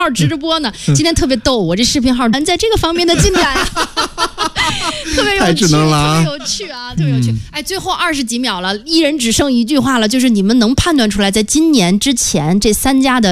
号直播呢，今天特别逗，我这视频号在这个方面的进展啊，特别有趣， 太智能了啊， 特别有趣啊，特别有趣。哎，最后20几秒了，一人只剩一句话了，就是你们能判断出来，在今年之前这3家的